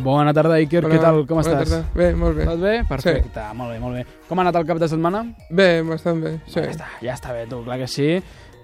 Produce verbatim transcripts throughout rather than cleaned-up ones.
Bona tarda, Iker. Hola, què tal? Com bona estàs? Tarda. Bé, molt bé. Tot bé? Perfecte, sí. Molt bé, molt bé. Com ha anat el cap de setmana? Bé, bastant bé, sí. Ja està, ja està bé, tu, clar que sí.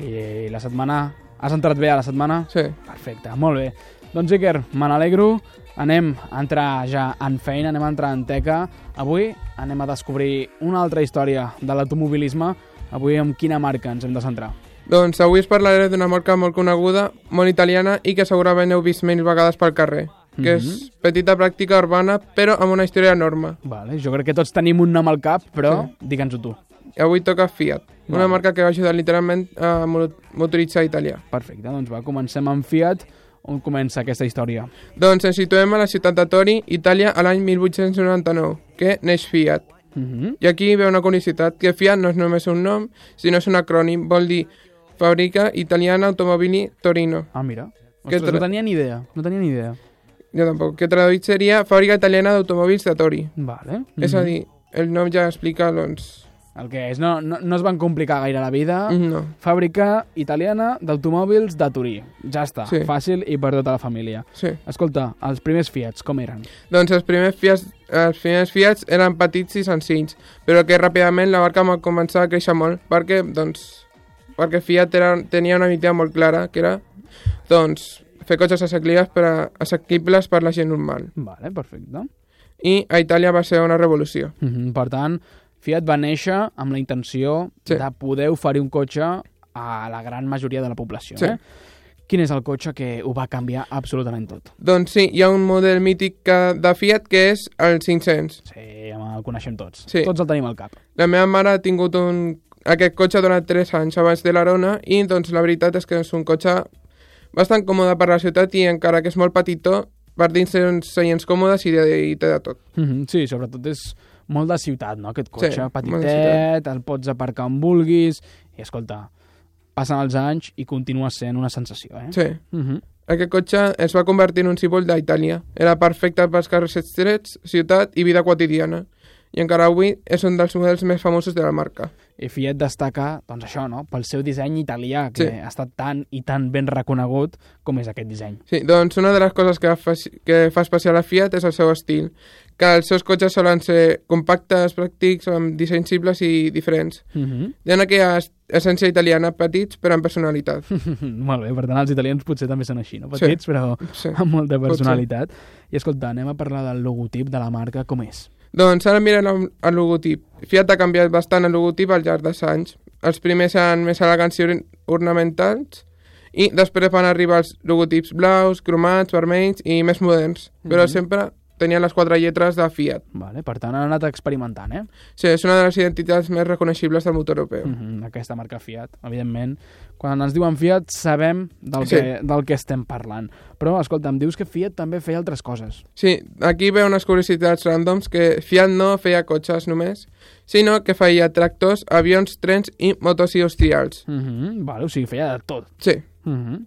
I la setmana... Has entrat bé a la setmana? Sí. Perfecte, molt bé. Doncs, Iker, me n'alegro. Anem a entrar ja en feina, anem a entrar en teca. Avui anem a descobrir una altra història de l'automobilisme. Avui amb quina marca ens hem de centrar? Doncs avui us parlaré d'una marca molt coneguda, molt italiana i que segurament heu vist mil vegades pel carrer, que mm-hmm. és petita pràctica urbana, però amb una història enorme. Vale, jo crec que tots tenim un nom al cap, però sí. Digue'ns-ho tu. I avui toca Fiat, vale. Una marca que va ajudar literalment a motoritzar Itàlia. Perfecte, doncs va, comencem amb Fiat. On comença aquesta història? Doncs ens situem a la ciutat de Tori, Itàlia, a l'any mil vuit-cents noranta-nou, que neix Fiat. Mm-hmm. I aquí ve una curiositat, que Fiat no és només un nom, sinó és un acrònim, vol dir Fàbrica Italiana Automobili Torino. Ah, mira. Ostres, tra... no tenia ni idea. No tenia ni idea. Jo tampoc. Que traduït seria Fàbrica Italiana d'Automòbils de Tori. Vale. Mm-hmm. És a dir, el nom ja explica, doncs... El que és. No, no, no es van complicar gaire la vida. No. Fàbrica Italiana d'Automòbils de Torí. Ja està. Sí. Fàcil i per tota la família. Sí. Escolta, els primers Fiats, com eren? Doncs els primers Fiats, els primers Fiats eren petits i senzills, però que ràpidament la marca va començar a créixer molt, perquè, doncs... perquè Fiat era, tenia una idea molt clara, que era doncs, fer cotxes assequibles per, a, assequibles per la gent normal. Vale, perfecte. I a Itàlia va ser una revolució. Mm-hmm. Per tant, Fiat va néixer amb la intenció sí. de poder oferir un cotxe a la gran majoria de la població. Sí. Eh? Quin és el cotxe que ho va canviar absolutament tot? Doncs sí, hi ha un model mític de Fiat que és el cinc-cents. Sí, el coneixem tots. Sí. Tots el tenim al cap. La meva mare ha tingut un... aquest cotxe durant tres anys abans de l'Arona i doncs la veritat és que és un cotxe bastant còmode per la ciutat i encara que és molt petitó, per dins té uns seients còmodes i, de, i té de tot. Mm-hmm, sí, sobretot és molt de ciutat, no? Aquest cotxe sí, petitet, el pots aparcar on vulguis i escolta, passen els anys i continua sent una sensació, eh? Sí. Mm-hmm. Aquest cotxe es va convertir en un símbol d'Itàlia. Era perfecte pels carrers estrets, ciutat i vida quotidiana. I encara avui és un dels models més famosos de la marca. I Fiat destaca, doncs això, no?, pel seu disseny italià, que sí. ha estat tan i tan ben reconegut com és aquest disseny. Sí, doncs una de les coses que fa, que fa especial a Fiat és el seu estil, que els seus cotxes solen ser compactes, pràctics, amb dissenys simples i diferents. Mm-hmm. Hi ha aquella essència italiana, petits, però amb personalitat. Molt bé, per tant, els italians potser també són així, no? Petits, sí. però sí. amb molta personalitat. I escolta, anem a parlar del logotip de la marca, com és? Doncs ara mirem el logotip. Fiat ha canviat bastant el logotip al llarg dels anys. Els primers eren més elegants i ornamentals i després van arribar els logotips blaus, cromats, vermells i més moderns, mm-hmm. però sempre tenien les quatre lletres de Fiat. Vale, per tant, han anat experimentant, eh? Sí, és una de les identitats més reconeixibles del motor europeu. Mm-hmm, aquesta marca Fiat, evidentment. Quan ens diuen Fiat sabem del, sí. que, del que estem parlant. Però, escolta, em dius que Fiat també feia altres coses. Sí, aquí ve unes curiositats randoms que Fiat no feia cotxes només, sinó que feia tractors, avions, trens i motos industrials. Mm-hmm, vale, o sigui, feia de tot. Sí. Mm-hmm.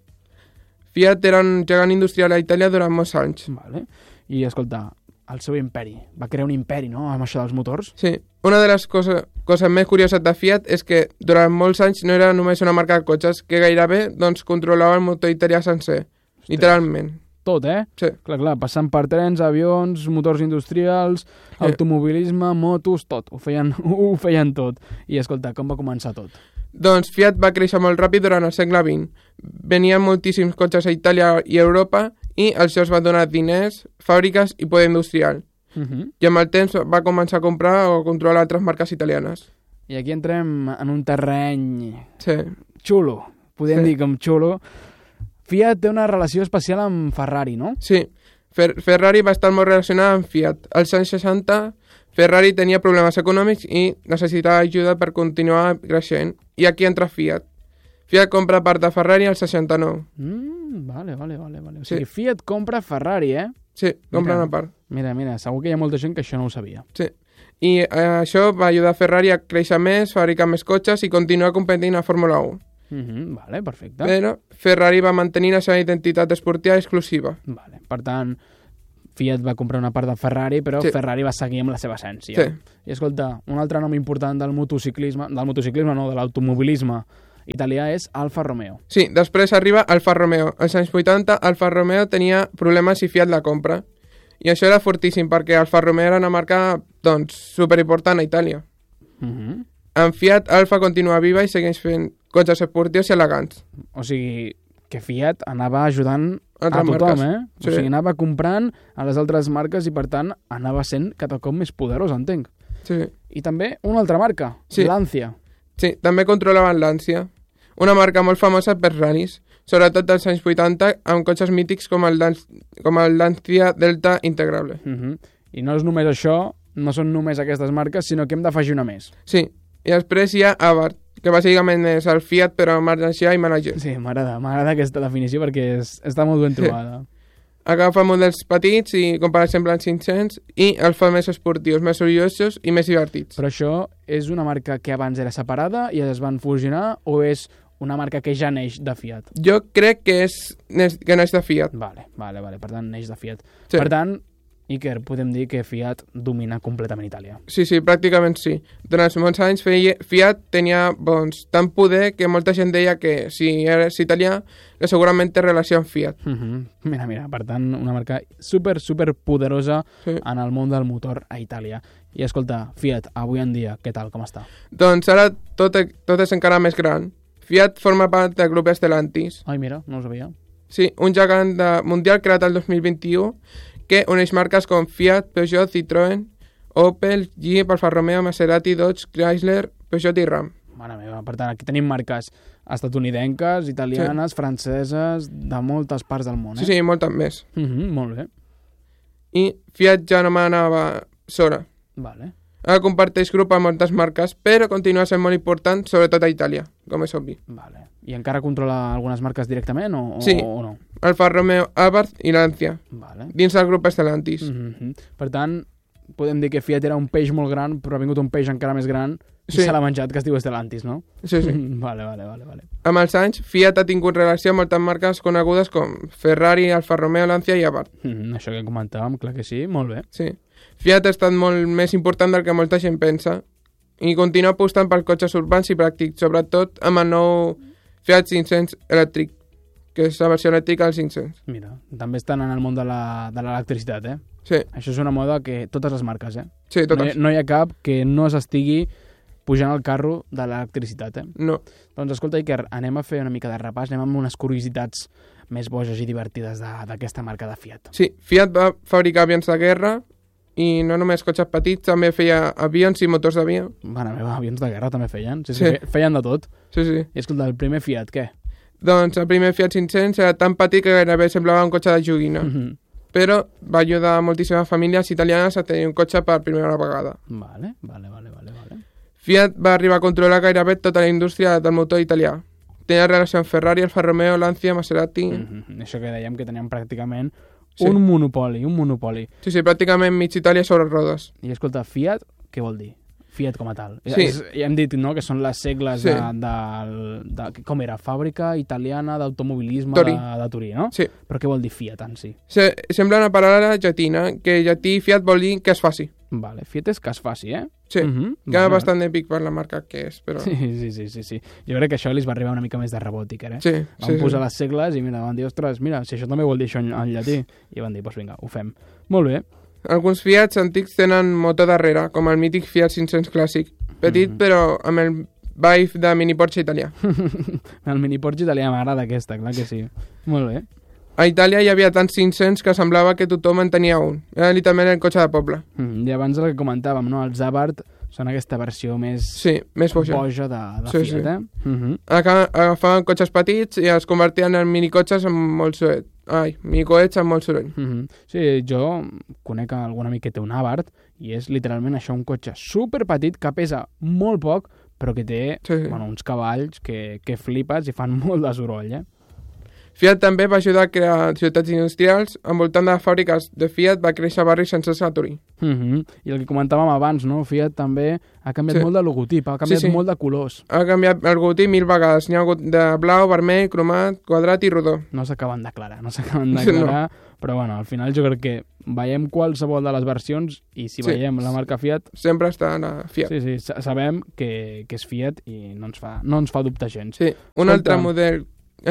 Fiat era un gegant industrial a Itàlia durant molts anys. Vale. I, escolta, el seu imperi. Va crear un imperi, no?, amb això dels motors. Sí. Una de les coses, coses més curioses de Fiat és que durant molts anys no era només una marca de cotxes, que gairebé doncs, controlava el motor italià sencer. Ostres. Literalment. Tot, eh? Sí. Clar, clar, passant per trens, avions, motors industrials, sí. automobilisme, motos, tot. Ho feien, ho feien tot. I, escolta, com va començar tot? Doncs Fiat va créixer molt ràpid durant el segle vint. Venien moltíssims cotxes a Itàlia i a Europa i els seus van donar diners, fàbriques i poder industrial. Uh-huh. I amb el temps va començar a comprar o controlar altres marques italianes. I aquí entrem en un terreny sí. xulo, podem sí. dir com xulo. Fiat té una relació especial amb Ferrari, no? Sí, Fer- Ferrari va estar molt relacionada amb Fiat. Als anys seixanta, Ferrari tenia problemes econòmics i necessitava ajuda per continuar creixent. I aquí entra Fiat. Fiat compra part de Ferrari al seixanta-nou. Mm, vale, vale, vale. vale. O sigui, sí. Fiat compra Ferrari, eh? Sí, compra mira, una part. Mira, mira, segur que hi ha molta gent que això no ho sabia. Sí, i eh, això va ajudar Ferrari a créixer més, fabricar més cotxes i continuar competint a Fórmula u. Mm-hmm, vale, perfecte. Però Ferrari va mantenir la seva identitat esportiva exclusiva. Vale, per tant, Fiat va comprar una part de Ferrari, però sí. Ferrari va seguir amb la seva essència. Sí. I escolta, un altre nom important del motociclisme, del motociclisme no, de l'automobilisme italià és Alfa Romeo. Sí, després arriba Alfa Romeo. Als anys vuitanta, Alfa Romeo tenia problemes i Fiat la compra. I això era fortíssim, perquè Alfa Romeo era una marca, doncs, superimportant a Itàlia. Uh-huh. En Fiat, Alfa continua viva i segueix fent cotxes esportius i elegants. O sigui, que Fiat anava ajudant a Altres tothom, marques. eh? Sí. O sigui, anava comprant a les altres marques i, per tant, anava sent cada cop més poderós, entenc. Sí, I també una altra marca, Sí. Lancia. sí, també controlaven l'Ànsia, una marca molt famosa per ral·lis, sobretot dels anys vuitanta, amb cotxes mítics com el, Lan- com el Lancia Delta Integrable. Uh-huh. I no és només això, no són només aquestes marques, sinó que hem d'afegir una més. Sí, i després hi ha Abarth, que bàsicament és el Fiat però amb energia i manager. Sí, m'agrada, m'agrada aquesta definició perquè és, està molt ben trobada. Agafa models petits i com per exemple els cinc-cents i els fa més esportius, més sorollosos i més divertits. Però això és una marca que abans era separada i es van fusionar o és una marca que ja neix de Fiat? Jo crec que és que neix de Fiat. Vale, vale, vale, per tant neix de Fiat. Sí. Per tant, Iker, podem dir que Fiat domina completament Itàlia. Sí, sí, pràcticament sí. Durant molts anys feia, Fiat tenia doncs, tant poder que molta gent deia que si eres italià que segurament té relació amb Fiat. Uh -huh. Mira, mira, per tant, una marca super, super poderosa Sí. en el món del motor a Itàlia. I escolta, Fiat, avui en dia, què tal, com està? Doncs ara tot, tot és encara més gran. Fiat forma part del grup Stellantis. Ai, mira, no ho sabia. Sí, un gegant de, mundial creat el dos mil vint-i-u que uneix marques com Fiat, Peugeot, Citroën, Opel, Jeep, Alfa Romeo, Maserati, Dodge, Chrysler, Peugeot i Ram. Mare meva, per tant, aquí tenim marques estatunidenques, italianes, sí. franceses, de moltes parts del món, eh? Sí, sí, moltes més. Uh -huh, molt bé. I Fiat ja no manava sola. Vale. Ara comparteix grup amb moltes marques, però continua sent molt important, sobretot a Itàlia, com és obvi. Vale. I encara controla algunes marques directament o, o, Sí. o no? Alfa Romeo, Abarth i Lancia, Vale. dins del grup Stellantis. Uh -huh. Per tant, podem dir que Fiat era un peix molt gran, però ha vingut un peix encara més gran i Sí. se l'ha menjat, que es diu Stellantis, no? Sí, sí. Vale, vale, vale, vale. Amb els anys, Fiat ha tingut relació amb moltes marques conegudes com Ferrari, Alfa Romeo, Lancia i Abarth. Uh -huh. Això que comentàvem, clar que sí, molt bé. Sí. Fiat ha estat molt més important del que molta gent pensa i continua apostant pels cotxes urbans i pràctics, sobretot amb el nou Fiat cinc-cents elèctric, que és la versió elèctrica del cinc-cents. Mira, també estan en el món de la- de l'electricitat, eh? Sí, Això és una moda que totes les marques, eh? sí, No totes. hi, no hi ha cap que no s'estigui pujant al carro de l'electricitat, eh? No. Doncs escolta, Iker, anem a fer una mica de repàs, anem amb unes curiositats més boges i divertides de- d'aquesta marca de Fiat. Sí, Fiat va fabricar avions de guerra i no només cotxes petits, també feia avions i motors d'avió. Mare meva, avions de guerra també feien. Sí, sí, Sí. fe- feien de tot. Sí, sí. I escolta, el primer Fiat, què? Doncs el primer Fiat cinc-cents era tan petit que gairebé semblava un cotxe de joguina, Mhm. però va ajudar a moltíssimes famílies italianes a tenir un cotxe per primera vegada. Vale, vale, vale, vale, vale. Fiat va arribar a controlar gairebé tota la indústria del motor italià. Tenia relació amb Ferrari, Alfa Romeo, Lancia, Maserati... Mhm. Això que dèiem que teníem pràcticament Sí. un monopoli, un monopoli. Sí, sí, pràcticament mig Itàlia sobre rodes. I escolta, Fiat, què vol dir? Fiat com a tal. Sí. És, ja hem dit, no?, que són les segles Sí. de, de, de, com era, fàbrica italiana d'automobilisme Turí. de, de Turí, no? Sí. Però què vol dir Fiat en si? Se, sembla una paraula llatina, que llatí Fiat vol dir que es faci. Vale, Fiat és que es faci, eh? Sí, Mhm, queda vale. bastant èpic per la marca que és, però... Sí, sí, sí, sí, sí. Jo crec que això li va arribar una mica més de rebòtic, eh? Sí, Van sí, posar sí. les segles i mira, van dir, ostres, mira, si això també vol dir això en, en llatí. I van dir, doncs vinga, ho fem. Molt bé. Alguns Fiats antics tenen motor darrere, com el mític Fiat cinc-cents clàssic. Petit, Mhm. però amb el vibe de mini Porsche italià. El mini Porsche italià m'agrada aquesta, clar que sí. Molt bé. A Itàlia hi havia tants cinc-cents que semblava que tothom en tenia un. Era literalment el cotxe de poble. Mm, I abans el que comentàvem, no? Els Abarth són aquesta versió més Sí, més boja. boja de, de Sí, Fiat, sí. eh? Mhm. Aga- Agafaven cotxes petits i els convertien en minicotxes amb molt soroll. Ai, minicoets amb molt soroll. Mhm. Sí, jo conec algun amic que té un Abarth i és literalment això, un cotxe super petit que pesa molt poc però que té Sí, sí. bueno, uns cavalls que, que flipes i fan molt de soroll, eh? Fiat també va ajudar a crear ciutats industrials. Envoltant de les fàbriques de Fiat va créixer barris sencers a Turí. Mhm. I el que comentàvem abans, no? Fiat també ha canviat Sí. molt de logotip, ha canviat Sí, sí. molt de colors. Ha canviat el logotip mil vegades. N'hi ha hagut de blau, vermell, cromat, quadrat i rodó. No s'acaben d'aclarar, no s'acaben Sí, d'aclarar, però bueno, al final jo crec que veiem qualsevol de les versions i si Sí. veiem la marca Fiat, Sempre està a Fiat. sí, sí, sa- sabem que, que és Fiat i no ens fa, no ens fa dubte gens. Sí, un Escolta. altre model... Eh?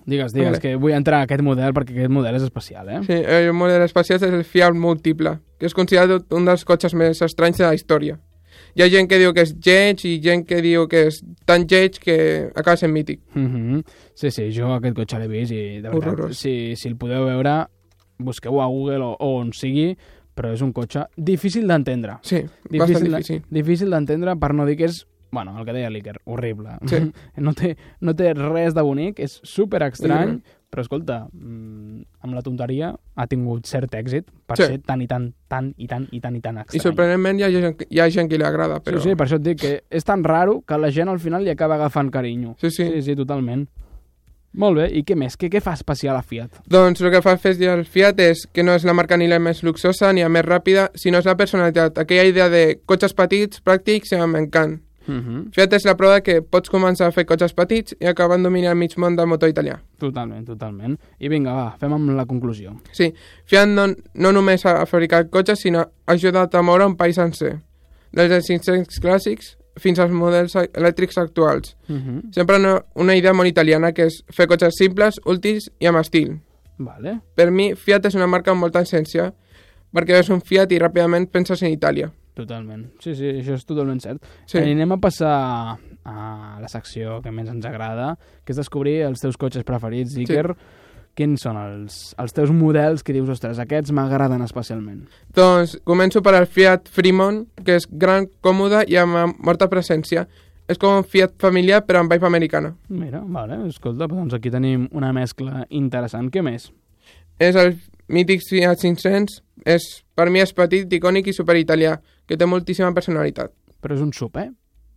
Digues, digues, Vale. que vull entrar a aquest model perquè aquest model és especial, eh? Sí, el model especial és el Fiat Múltiple, que és considerat un dels cotxes més estranys de la història. Hi ha gent que diu que és lleig i gent que diu que és tan lleig que acaba sent mític. Mm -hmm. Sí, sí, jo aquest cotxe l'he vist i de veritat, Horrorós. si, si el podeu veure, busqueu a Google o, o on sigui, però és un cotxe difícil d'entendre. Sí, bastant de- difícil. Difícil d'entendre per no dir que és, bueno, el que deia l'Iker, horrible. Sí. No, té, no té res de bonic, és super estrany, Sí. però escolta, mm, amb la tonteria ha tingut cert èxit per Sí. ser tan i tan, tan i tan i tan i tan I estrany. sorprenentment hi ha gent, hi ha gent que li agrada, però... Sí, sí, per això et dic que és tan raro que la gent al final li acaba agafant carinyo. Sí, sí. Sí, sí, totalment. Molt bé, i què més? Què, què fa especial a Fiat? Doncs el que fa especial el Fiat és que no és la marca ni la més luxosa ni la més ràpida, sinó és la personalitat, aquella idea de cotxes petits, pràctics i amb encant. Uh -huh. Fiat és la prova que pots començar a fer cotxes petits i acabar dominant mig món del motor italià. Totalment, totalment. I vinga, va, fem amb la conclusió. Sí, Fiat no, no només ha fabricat cotxes, sinó ha ajudat a moure un país sencer. Des dels cinc-cents clàssics fins als models elèctrics actuals. Uh -huh. Sempre una, una idea molt italiana, que és fer cotxes simples, útils i amb estil. Vale. Per mi, Fiat és una marca amb molta essència, perquè veus un Fiat i ràpidament penses en Itàlia. Totalment. Sí, sí, això és totalment cert. Sí. I anem a passar a la secció que més ens agrada, que és descobrir els teus cotxes preferits, Iker. Sí. Quins són els, els teus models que dius, ostres, aquests m'agraden especialment? Doncs començo per al Fiat Fremont, que és gran, còmode i amb molta presència. És com un Fiat familiar, però amb vibe americana. Mira, vale, escolta, doncs aquí tenim una mescla interessant. Què més? És el mític Fiat cinc-cents, és, per mi és petit, icònic i superitalià, que té moltíssima personalitat. Però és un sub, eh?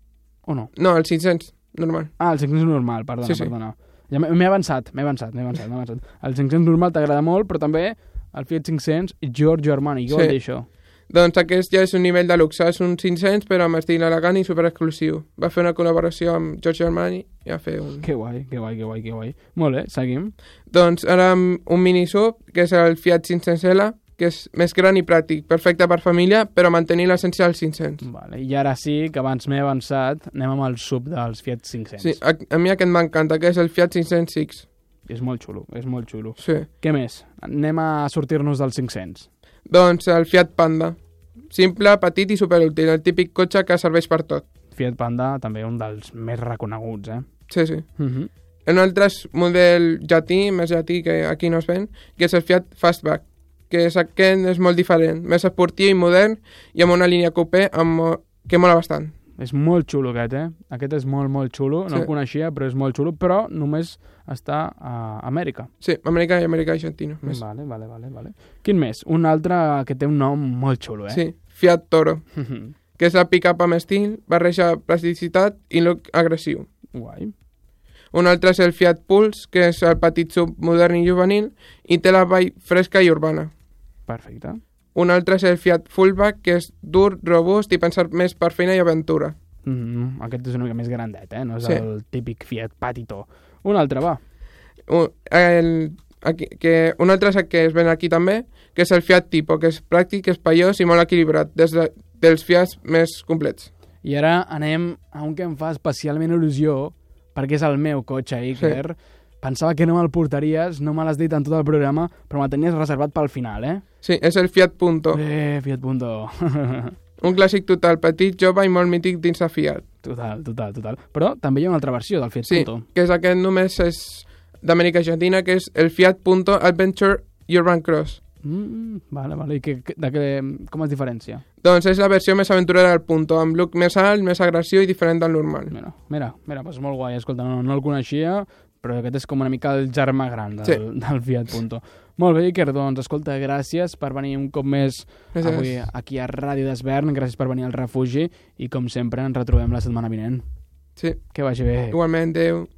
O no? No, el cinc-cents, normal. Ah, el cinc-cents normal, perdona, Sí, sí. perdona. Ja m'he m'he avançat, m'he avançat, m'he avançat, m'he avançat. El cinc-cents normal t'agrada molt, però també el Fiat cinc-cents i Giorgio Armani. Què Sí. vol dir això? Doncs aquest ja és un nivell de luxe, és un cinc-cents però amb estil elegant i superexclusiu. Va fer una col·laboració amb Giorgio Armani i va fer un... Que guai, que guai, que guai, que guai. Molt bé, seguim. Doncs ara amb un mini sub, que és el Fiat cinc-cents L, que és més gran i pràctic, perfecte per família, però mantenir l'essència del cinc-cents. Vale. I ara sí, que abans m'he avançat, anem amb el sub dels Fiat cinc-cents. Sí, a, a mi aquest m'encanta, que és el Fiat cinc-cents X. És molt xulo, és molt xulo. Sí. Què més? Anem a sortir-nos dels cinc-cents. Doncs el Fiat Panda. Simple, petit i superútil, el típic cotxe que serveix per tot. Fiat Panda, també un dels més reconeguts, eh? Sí, sí. Uh -huh. Un altre és model llatí, més llatí, que aquí no es ven, que és el Fiat Fastback, que és aquest és molt diferent, més esportiu i modern, i amb una línia coupé amb, mo- que mola bastant. És molt xulo aquest, eh? Aquest és molt, molt xulo. No Sí. el coneixia, però és molt xulo, però només està a Amèrica. Sí, americà i americà argentino. Més. Vale, vale, vale, vale. Quin més? Un altre que té un nom molt xulo, eh? Sí, Fiat Toro, que és la pick-up amb estil, barreja plasticitat i look agressiu. Guai. Un altre és el Fiat Pulse, que és el petit sub modern i juvenil, i té la vibe fresca i urbana. Perfecte. Un altre és el Fiat Fullback, que és dur, robust i pensat més per feina i aventura. Mm, aquest és una mica més grandet, eh? No és Sí. el típic Fiat Patito. Un altre, va. Un, el, aquí, que, un altre és el que es ven aquí també, que és el Fiat Tipo, que és pràctic, espaiós i molt equilibrat, des de, dels Fiats més complets. I ara anem a un que em fa especialment il·lusió, perquè és el meu cotxe, Iker. Sí. Pensava que no me'l portaries, no me l'has dit en tot el programa, però me tenies reservat pel final, eh? Sí, és el Fiat Punto, Eh, Fiat Punto. un clàssic total, petit, jove i molt mític dins de Fiat. Total, total, total. Però també hi ha una altra versió del Fiat Sí, Punto. que és aquest només és d'Amèrica Argentina, que és el Fiat Punto Adventure Urban Cross. Mm, vale, vale. I que, que- de que, com es diferencia? Doncs és la versió més aventurera del Punto, amb look més alt, més agressiu i diferent del normal. Mira, mira, mira, doncs molt guai. Escolta, no, no el coneixia, però aquest és com una mica el germà gran del, Sí. del Fiat Punto. Molt bé, Iker, doncs, escolta, gràcies per venir un cop més Gràcies. avui aquí a Ràdio d'Esvern, gràcies per venir al refugi i, com sempre, ens retrobem la setmana vinent. Sí, Que vagi bé. igualment, adeu.